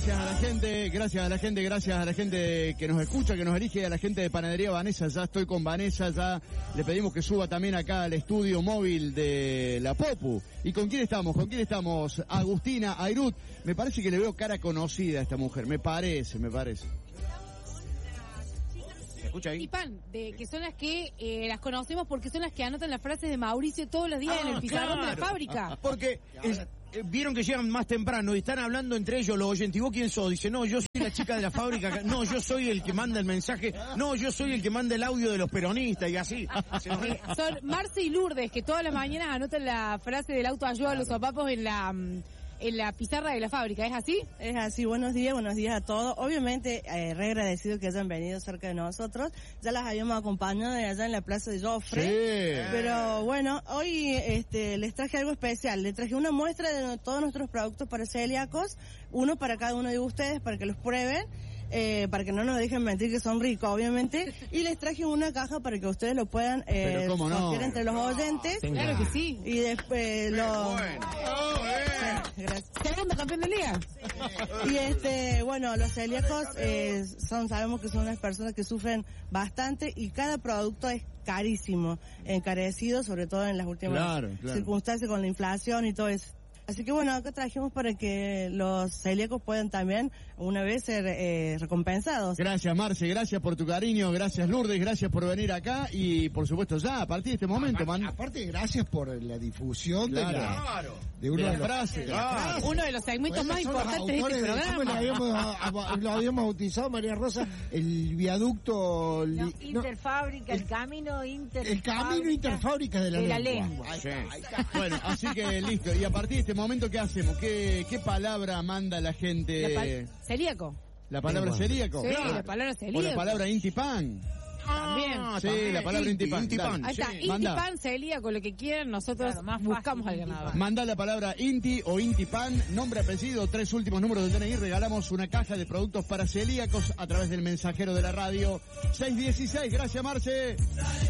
gracias a la gente, gracias a la gente que nos escucha, que nos elige, a la gente de Panadería Vanessa. Ya estoy con Vanessa, ya le pedimos que suba también acá al estudio móvil de la Popu. ¿Y con quién estamos? Agustina Airut. Me parece que le veo cara conocida a esta mujer, me parece. ¿Escucha ahí? Y Pan, que son las que las conocemos porque son las que anotan las frases de Mauricio todos los días en el pizarrón de la fábrica. Porque vieron que llegan más temprano y están hablando entre ellos los oyentes. ¿Y vos quién sos? Dice, no, yo soy la chica de la fábrica. No, yo soy el que manda el mensaje. No, yo soy el que manda el audio de los peronistas y así. Son Marce y Lourdes que todas las mañanas anotan la frase del autoayuda a los sopapos en la pizarra de la fábrica, ¿es así? Es así, buenos días a todos. Obviamente, re agradecido que hayan venido cerca de nosotros. Ya las habíamos acompañado de allá en la plaza de Joffre. Sí. Pero bueno, hoy les traje algo especial. Les traje una muestra de todos nuestros productos para celíacos, uno para cada uno de ustedes, para que los prueben. Para que no nos dejen mentir que son ricos, obviamente, y les traje una caja para que ustedes lo puedan sortear entre los oyentes. Claro que sí. Y después Gracias. Segundo campeón del día. Y bueno, los celíacos sabemos que son unas personas que sufren bastante y cada producto es carísimo, encarecido, sobre todo en las últimas circunstancias con la inflación y todo eso. Así que bueno, acá trajimos para que los celíacos puedan también una vez ser recompensados. Gracias Marce, gracias por tu cariño, gracias Lourdes, gracias por venir acá y por supuesto ya a partir de este momento, aparte gracias por la difusión de una de las frases. Uno de los segmentos más importantes de este programa. Lo habíamos bautizado, María Rosa, el viaducto... Interfábrica, el camino interfábrica de la lengua. Sí. Bueno, así que listo, y a partir de este momento, ¿qué hacemos? ¿Qué palabra manda la gente? Celíaco. ¿La palabra celíaco? Sí, la palabra celíaco. O la palabra intipan. También. Sí, la palabra intipan. Ahí está, intipan, celíaco, lo que quieran, nosotros buscamos al ganador. Manda la palabra inti o intipan, nombre, apellido, 3 últimos números del DNI, regalamos una caja de productos para celíacos a través del mensajero de la radio 616. Gracias, Marce.